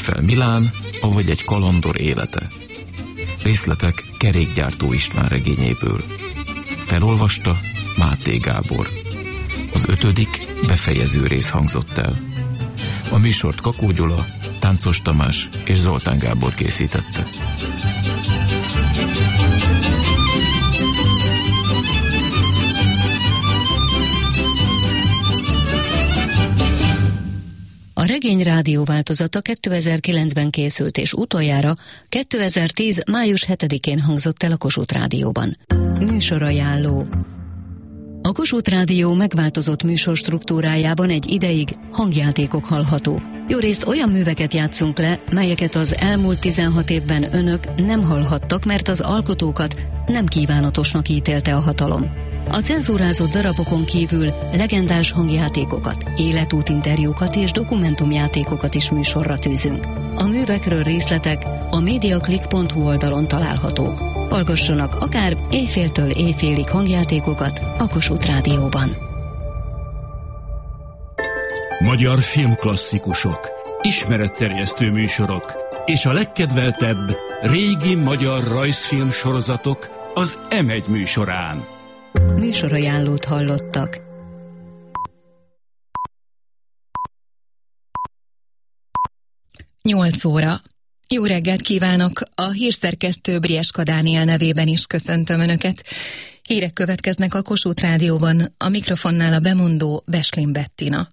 fel Milán, avagy egy kalandor élete. Részletek Kerékgyártó István regényéből. Felolvasta Máté Gábor. Az 5. befejező rész hangzott el. A műsort Kakó Gyula, Táncos Tamás és Zoltán Gábor készítette. A regény rádió változata 2009-ben készült, és utoljára 2010. május 7-én hangzott el a Kossuth Rádióban. Műsorajánló. A Kossuth Rádió megváltozott műsorstruktúrájában egy ideig hangjátékok hallhatók. Jórészt olyan műveket játszunk le, melyeket az elmúlt 16 évben önök nem hallhattak, mert az alkotókat nem kívánatosnak ítélte a hatalom. A cenzúrázott darabokon kívül legendás hangjátékokat, életútinterjúkat és dokumentumjátékokat is műsorra tűzünk. A művekről részletek a mediaclick.hu oldalon találhatók. Hallgassanak akár éjféltől éjfélig hangjátékokat a Kossuth Rádióban. Magyar filmklasszikusok, ismeretterjesztő műsorok és a legkedveltebb régi magyar rajzfilm sorozatok az M1 műsorán. Műsorajánlót hallottak. Nyolc óra. Jó reggelt kívánok! A hírszerkesztő Brieska Dániel nevében is köszöntöm Önöket. Hírek következnek a Kossuth Rádióban, a mikrofonnál a bemondó Beslin Bettina.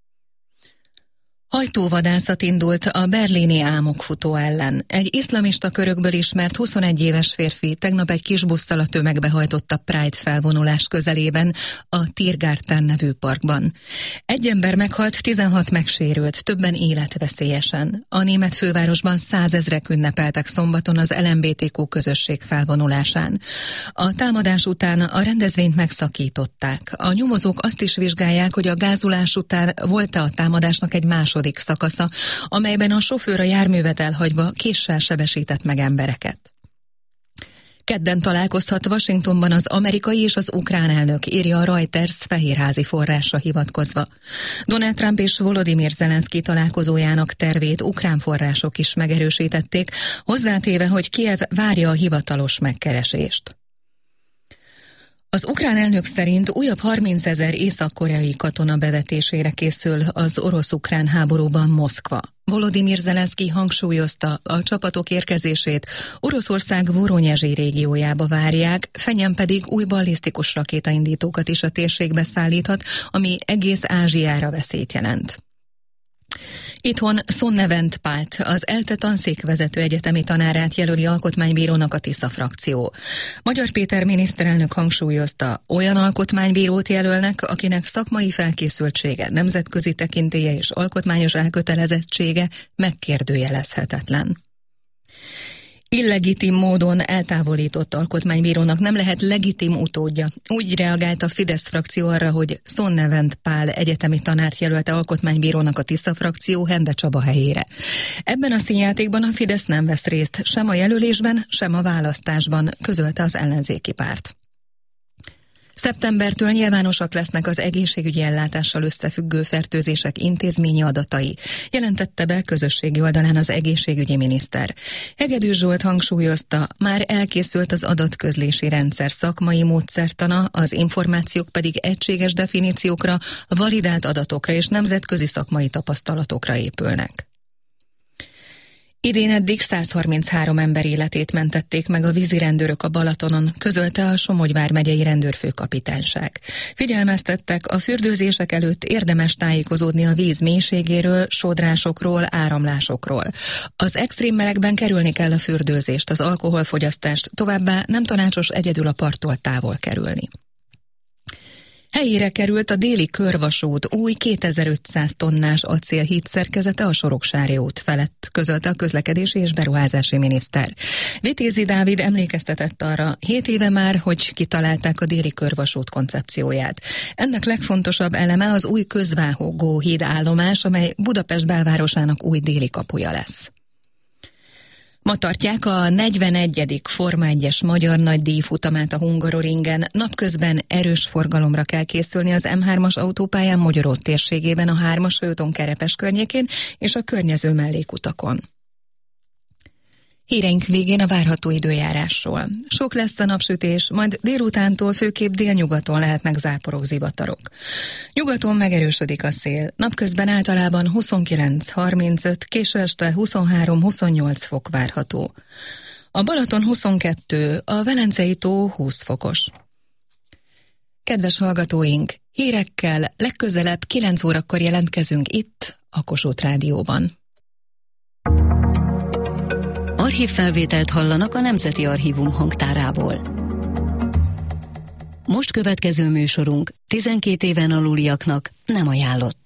Hajtóvadászat indult a berlini álmokfutó ellen. Egy iszlamista körökből ismert 21 éves férfi tegnap egy kis busszal a tömegbe hajtott a Pride felvonulás közelében, a Tiergarten nevű parkban. Egy ember meghalt, 16 megsérült, többen életveszélyesen. A német fővárosban 100 000-ek ünnepeltek szombaton az LMBTQ közösség felvonulásán. A támadás után a rendezvényt megszakították. A nyomozók azt is vizsgálják, hogy a gázulás után volt-e a támadásnak egy második szakasza, amelyben a sofőr a járművet elhagyva késsel sebesített meg embereket. Kedden találkozhat Washingtonban az amerikai és az ukrán elnök, írja a Reuters fehérházi forrásra hivatkozva. Donald Trump és Volodymyr Zelenszky találkozójának tervét ukrán források is megerősítették, hozzátéve, hogy Kijev várja a hivatalos megkeresést. Az ukrán elnök szerint újabb 30 000 észak-koreai katona bevetésére készül az orosz-ukrán háborúban Moszkva. Volodymyr Zelenszky hangsúlyozta, a csapatok érkezését Oroszország Voronyezsi régiójába várják, Fenyen pedig új ballisztikus rakétaindítókat is a térségbe szállíthat, ami egész Ázsiára veszélyt jelent. Itthon Sonnevent Pált, az ELTE tanszékvezető egyetemi tanárát jelöli alkotmánybírónak a Tisza frakció. Magyar Péter miniszterelnök hangsúlyozta, olyan alkotmánybírót jelölnek, akinek szakmai felkészültsége, nemzetközi tekintélye és alkotmányos elkötelezettsége megkérdőjelezhetetlen. Illegitim módon eltávolított alkotmánybírónak nem lehet legitim utódja. Úgy reagált a Fidesz frakció arra, hogy Sonnevent Pál egyetemi tanárt jelölte alkotmánybírónak a Tisza frakció Hende Csaba helyére. Ebben a színjátékban a Fidesz nem vesz részt sem a jelölésben, sem a választásban, közölte az ellenzéki párt. Szeptembertől nyilvánosak lesznek az egészségügyi ellátással összefüggő fertőzések intézményi adatai, jelentette be közösségi oldalán az egészségügyi miniszter. Hegedűs Zsolt hangsúlyozta, már elkészült az adatközlési rendszer szakmai módszertana, az információk pedig egységes definíciókra, validált adatokra és nemzetközi szakmai tapasztalatokra épülnek. Idén eddig 133 ember életét mentették meg a vízirendőrök a Balatonon, közölte a Somogy vármegyei rendőrfőkapitányság. Figyelmeztettek, a fürdőzések előtt érdemes tájékozódni a víz mélységéről, sodrásokról, áramlásokról. Az extrém melegben kerülni kell a fürdőzést, az alkoholfogyasztást, továbbá nem tanácsos egyedül a parttól távol kerülni. Helyére került a déli körvasút új 2500 tonnás acélhíd szerkezete a Soroksári út felett, közölte a közlekedési és beruházási miniszter. Vitézi Dávid emlékeztetett arra, 7 éve már, hogy kitalálták a déli körvasút koncepcióját. Ennek legfontosabb eleme az új közvágó híd állomás, amely Budapest belvárosának új déli kapuja lesz. Ma tartják a 41. Forma 1-es magyar nagydíj futamát a Hungaroringen. Napközben erős forgalomra kell készülni az M3-as autópályán Mogyoró térségében, a 3-as főúton Kerepes környékén és a környező mellékutakon. Híreink végén a várható időjárásról. Sok lesz a napsütés, majd délutántól főképp délnyugaton lehetnek záporok, zivatarok. Nyugaton megerősödik a szél, napközben általában 29-35, késő este 23-28 fok várható. A Balaton 22, a Velencei tó 20 fokos. Kedves hallgatóink, hírekkel legközelebb 9 órakor jelentkezünk itt, a Kossuth Rádióban. Archívfelvételt hallanak a Nemzeti Archívum hangtárából. Most következő műsorunk 12 éven aluliaknak nem ajánlott.